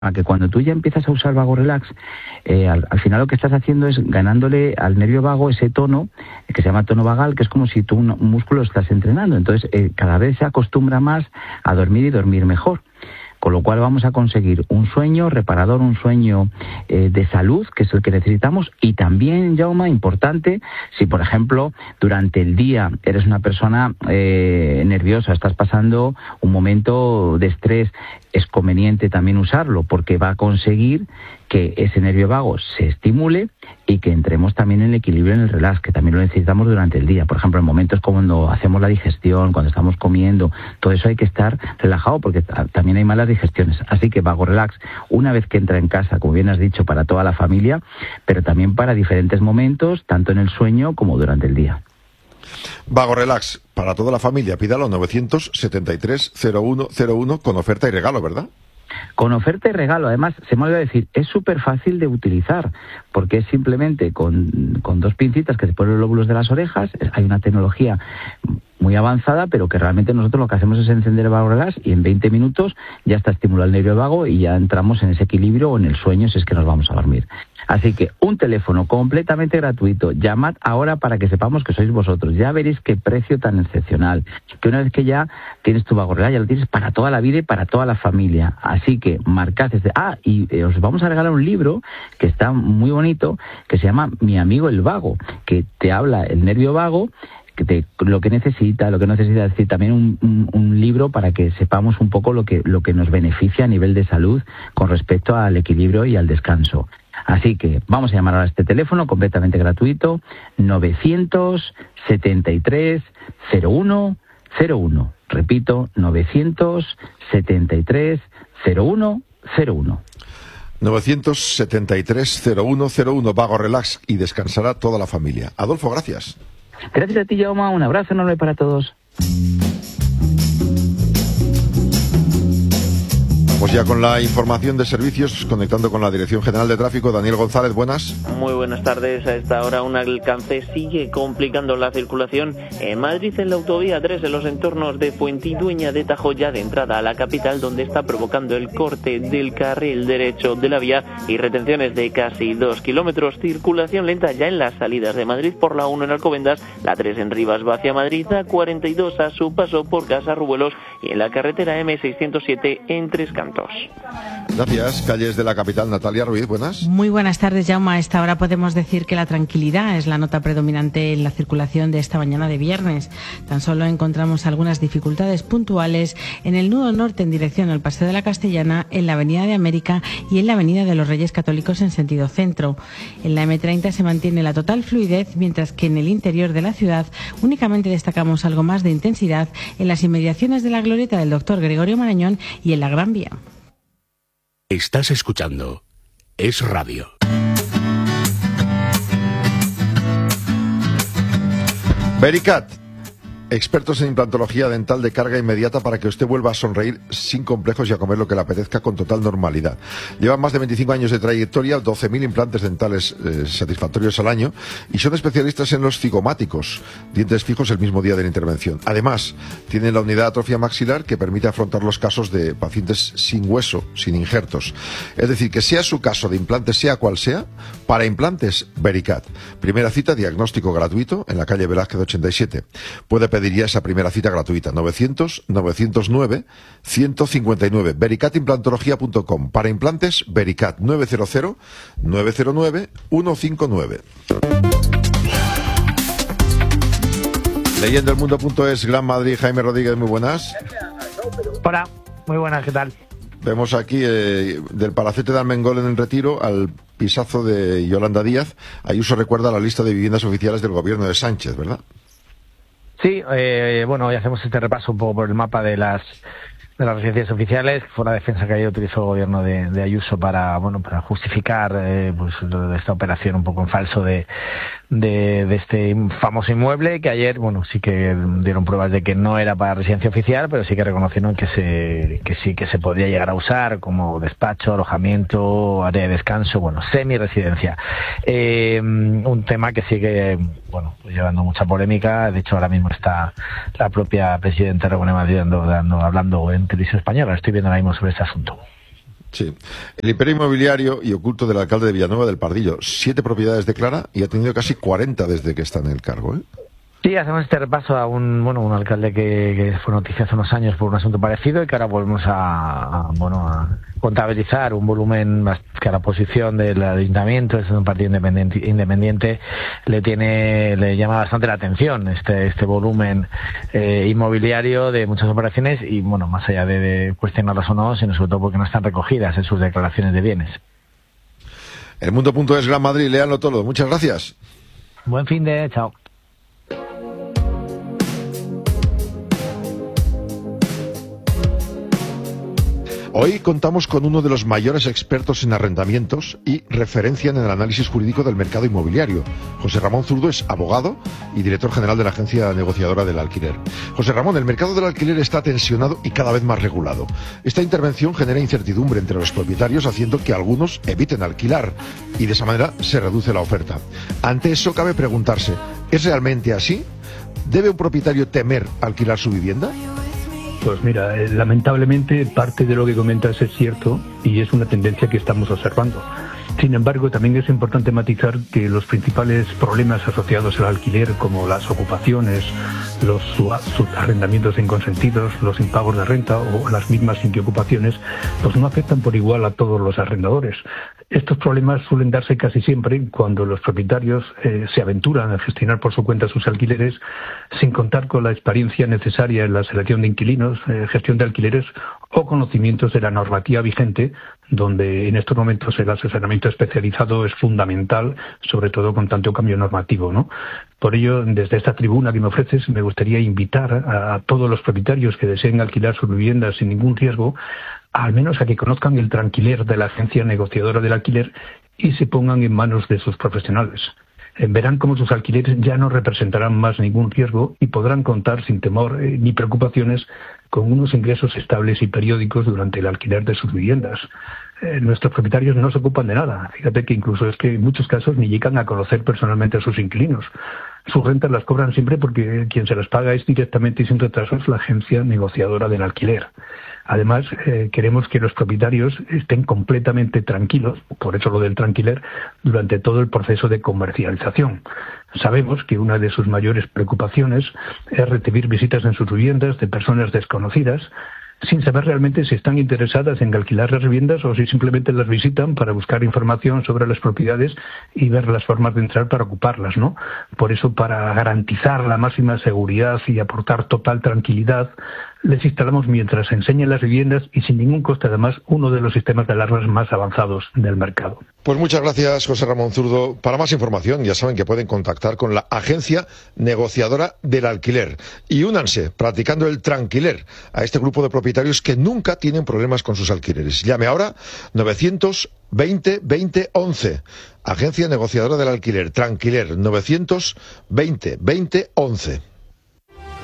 A que cuando tú ya empiezas a usar Vago Relax, al final lo que estás haciendo es ganándole al nervio vago ese tono, que se llama tono vagal, que es como si tú un músculo estás entrenando. Entonces, cada vez se acostumbra más a dormir y dormir mejor. Con lo cual vamos a conseguir un sueño reparador, un sueño de salud, que es el que necesitamos, y también, Jaume, importante, si por ejemplo durante el día eres una persona nerviosa, estás pasando un momento de estrés, es conveniente también usarlo, porque va a conseguir que ese nervio vago se estimule y que entremos también en el equilibrio, en el relax, que también lo necesitamos durante el día. Por ejemplo, en momentos como cuando hacemos la digestión, cuando estamos comiendo, todo eso hay que estar relajado porque también hay malas digestiones. Así que Vago Relax, una vez que entra en casa, como bien has dicho, para toda la familia, pero también para diferentes momentos, tanto en el sueño como durante el día. Vago Relax, para toda la familia, pídalo 973-0101 con oferta y regalo, ¿verdad? Con oferta y regalo. Además, se me olvidó decir, es súper fácil de utilizar, porque es simplemente con dos pincitas que se ponen los lóbulos de las orejas. Hay una tecnología muy avanzada, pero que realmente nosotros lo que hacemos es encender el Vago Relax y en 20 minutos ya está estimulado el nervio vago y ya entramos en ese equilibrio o en el sueño si es que nos vamos a dormir. Así que un teléfono completamente gratuito. Llamad ahora para que sepamos que sois vosotros. Ya veréis qué precio tan excepcional. Que una vez que ya tienes tu Vago Relax, ya lo tienes para toda la vida y para toda la familia. Así que marcad desde... y os vamos a regalar un libro que está muy bonito, que se llama Mi amigo el vago, que te habla el nervio vago, de lo que necesita, es decir, también un libro para que sepamos un poco lo que nos beneficia a nivel de salud con respecto al equilibrio y al descanso. Así que vamos a llamar a este teléfono completamente gratuito, 973-0101. Repito, 973-0101. 973-0101, Vago Relax, y descansará toda la familia. Adolfo, gracias. Gracias a ti, Jaume. Un abrazo enorme para todos. Vamos ya con la información de servicios, conectando con la Dirección General de Tráfico. Daniel González, buenas. Muy buenas tardes. A esta hora un alcance sigue complicando la circulación en Madrid, en la autovía 3, en los entornos de Fuentidueña de Tajo, ya de entrada a la capital, donde está provocando el corte del carril derecho de la vía y retenciones de casi 2 kilómetros. Circulación lenta ya en las salidas de Madrid por la 1 en Alcobendas, la 3 en Rivas va hacia Madrid, la 42 a su paso por Casarruelos y en la carretera M607 en Tres Cantos. Gracias. Calles de la capital, Natalia Ruiz, buenas. Muy buenas tardes, Jaume. A esta hora podemos decir que la tranquilidad es la nota predominante en la circulación de esta mañana de viernes. Tan solo encontramos algunas dificultades puntuales en el nudo norte en dirección al Paseo de la Castellana, en la Avenida de América y en la Avenida de los Reyes Católicos en sentido centro. En la M30 se mantiene la total fluidez, mientras que en el interior de la ciudad únicamente destacamos algo más de intensidad en las inmediaciones de la glorieta del Dr. Gregorio Marañón y en la Gran Vía. Estás escuchando Es Radio. Vericat, expertos en implantología dental de carga inmediata para que usted vuelva a sonreír sin complejos y a comer lo que le apetezca con total normalidad. Llevan más de 25 años de trayectoria, 12.000 implantes dentales satisfactorios al año, y son especialistas en los cigomáticos, dientes fijos el mismo día de la intervención. Además, tienen la unidad de atrofia maxilar que permite afrontar los casos de pacientes sin hueso, sin injertos. Es decir, que sea su caso de implantes, sea cual sea, para implantes, Vericat. Primera cita, diagnóstico gratuito en la calle Velázquez 87. Puede pedir ya esa primera cita gratuita, 900-909-159, vericatimplantología.com. Para implantes, Vericat, 900-909-159. Leyendelmundo.es, Gran Madrid, Jaime Rodríguez, muy buenas. Hola, muy buenas, ¿qué tal? Vemos aquí del Palacete de Armengol en el Retiro al pisazo de Yolanda Díaz. Ayuso recuerda la lista de viviendas oficiales del gobierno de Sánchez, ¿verdad? Sí, bueno, hoy hacemos este repaso un poco por el mapa de las residencias oficiales. Fue la defensa que ayer utilizó el gobierno de Ayuso para justificar pues esta operación un poco en falso de este famoso inmueble, que ayer, sí que dieron pruebas de que no era para residencia oficial, pero sí que reconocieron que sí que se podía llegar a usar como despacho, alojamiento, área de descanso, semi-residencia. Un tema que sigue, pues llevando mucha polémica. De hecho, ahora mismo está la propia presidenta Reguera Madrid hablando en televisión española. Estoy viendo ahora mismo sobre este asunto. Sí. El imperio inmobiliario y oculto del alcalde de Villanueva del Pardillo. 7 propiedades declara y ha tenido casi 40 desde que está en el cargo, ¿eh? Sí, hacemos este repaso a un alcalde que fue noticia hace unos años por un asunto parecido y que ahora volvemos a contabilizar un volumen que a la posición del ayuntamiento, es un partido independiente, le llama bastante la atención este volumen inmobiliario de muchas operaciones y más allá de cuestionarlas o no, sino sobre todo porque no están recogidas en sus declaraciones de bienes. El Mundo.es Gran Madrid, léanlo todo. Muchas gracias. Buen fin de, chao. Hoy contamos con uno de los mayores expertos en arrendamientos y referencia en el análisis jurídico del mercado inmobiliario. José Ramón Zurdo es abogado y director general de la agencia negociadora del alquiler. José Ramón, el mercado del alquiler está tensionado y cada vez más regulado. Esta intervención genera incertidumbre entre los propietarios, haciendo que algunos eviten alquilar y de esa manera se reduce la oferta. Ante eso cabe preguntarse, ¿es realmente así? ¿Debe un propietario temer alquilar su vivienda? Pues mira, lamentablemente parte de lo que comentas es cierto y es una tendencia que estamos observando. Sin embargo, también es importante matizar que los principales problemas asociados al alquiler, como las ocupaciones, los arrendamientos inconsentidos, los impagos de renta o las mismas inquiocupaciones, pues no afectan por igual a todos los arrendadores. Estos problemas suelen darse casi siempre cuando los propietarios se aventuran a gestionar por su cuenta sus alquileres sin contar con la experiencia necesaria en la selección de inquilinos, gestión de alquileres o conocimientos de la normativa vigente, donde en estos momentos el asesoramiento especializado es fundamental, sobre todo con tanto cambio normativo, ¿no? Por ello, desde esta tribuna que me ofreces, me gustaría invitar a todos los propietarios que deseen alquilar sus viviendas sin ningún riesgo, al menos a que conozcan el tranquiler de la agencia negociadora del alquiler y se pongan en manos de sus profesionales. Verán cómo sus alquileres ya no representarán más ningún riesgo y podrán contar sin temor ni preocupaciones con unos ingresos estables y periódicos durante el alquiler de sus viviendas. Nuestros propietarios no se ocupan de nada. Fíjate que incluso es que en muchos casos ni llegan a conocer personalmente a sus inquilinos. Sus rentas las cobran siempre porque quien se las paga es directamente y sin retrasos la agencia negociadora del alquiler. Además, queremos que los propietarios estén completamente tranquilos, por eso lo del tranquiler, durante todo el proceso de comercialización. Sabemos que una de sus mayores preocupaciones es recibir visitas en sus viviendas de personas desconocidas, sin saber realmente si están interesadas en alquilar las viviendas o si simplemente las visitan para buscar información sobre las propiedades y ver las formas de entrar para ocuparlas, ¿no? Por eso, para garantizar la máxima seguridad y aportar total tranquilidad, les instalamos mientras enseñan las viviendas y sin ningún coste además uno de los sistemas de alarmas más avanzados del mercado. Pues muchas gracias, José Ramón Zurdo. Para más información ya saben que pueden contactar con la agencia negociadora del alquiler y únanse practicando el tranquiler a este grupo de propietarios que nunca tienen problemas con sus alquileres. Llame ahora 920 20 11. Agencia negociadora del alquiler, Tranquiler, 920 20 11.